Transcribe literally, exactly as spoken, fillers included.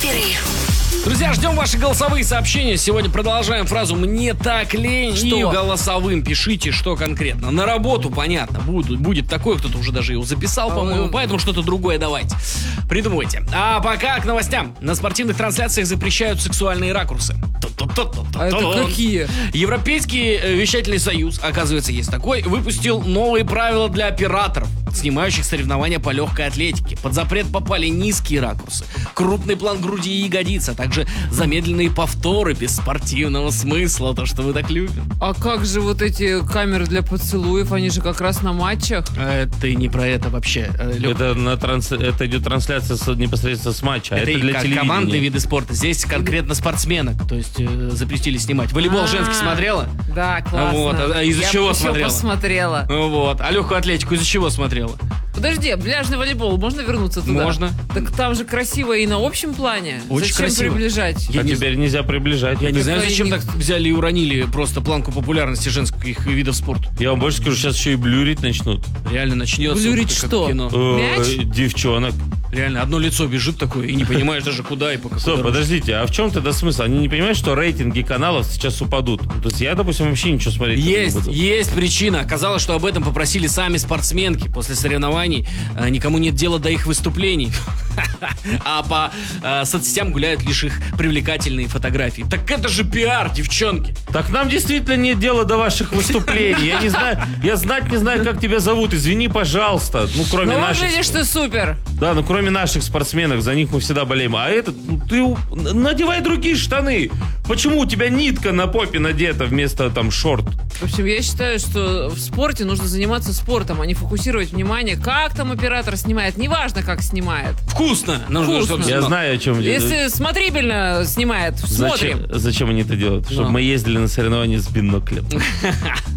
Перерыв. Друзья, ждем ваши голосовые сообщения. Сегодня продолжаем фразу «мне так лень». Что? И голосовым пишите, что конкретно. На работу, понятно, будет, будет такое, кто-то уже даже его записал, по-моему, поэтому что-то другое давайте. Придумывайте. А пока к новостям. На спортивных трансляциях запрещают сексуальные ракурсы. А это какие? Европейский вещательный союз, оказывается, есть такой, выпустил новые правила для операторов, снимающих соревнования по легкой атлетике. Под запрет попали низкие ракурсы, крупный план груди и ягодиц, а также замедленные повторы без спортивного смысла, то, что мы так любим. А как же вот эти камеры для поцелуев, они же как раз на матчах. Это не про это вообще. Это, на транс... это идет трансляция с, непосредственно с матча, это, это для к- телевидения. командные виды спорта. Здесь конкретно спортсменок, то есть э, запретили снимать. Волейбол А-а-а. женский смотрела? Да, классно. Вот, а из-за Я чего еще смотрела? посмотрела. Вот. А легкую атлетику из-за чего смотрела? Подожди, пляжный волейбол, можно вернуться туда? Можно. Так там же красиво и на общем плане. Очень Зачем красиво. приближать? Я А не теперь нельзя приближать. Я не Это- знаю, Какая зачем не- так взяли и уронили просто планку популярности женских видов спорта. Я вам больше скажу, сейчас еще и блюрить начнут. Реально начнется. Блюрить вот как что? в кино. Э, Мяч? Девчонок. Реально, одно лицо бежит такое, и не понимаешь даже куда и по какой Стоп, дороге. подождите, а в чем тогда смысл? Они не понимают, что рейтинги каналов сейчас упадут? То есть я, допустим, вообще ничего смотреть не Есть, буду. есть причина. Оказалось, что об этом попросили сами спортсменки. После соревнований э, никому нет дела до их выступлений. А по э, соцсетям гуляют лишь их привлекательные фотографии. Так это же пиар, девчонки. Так нам действительно нет дела до ваших выступлений. Я не знаю, я знать не знаю, как тебя зовут. Извини, пожалуйста. Ну, кроме Ну, наших. выглядишь ты супер. Да, ну кроме наших спортсменок, за них мы всегда болеем. А этот, ну, ты у- надевай другие штаны. Почему у тебя нитка на попе надета вместо там шорт? В общем, я считаю, что в спорте нужно заниматься спортом, а не фокусировать внимание, как там оператор снимает. Неважно, как снимает. Вкусно. Нужно, Вкусно. чтобы- Я знаю, о чем дело. Если смотрибельно снимает, смотрим. Зачем, зачем они это делают? Чтобы Ну. мы ездили на соревнования с биноклем.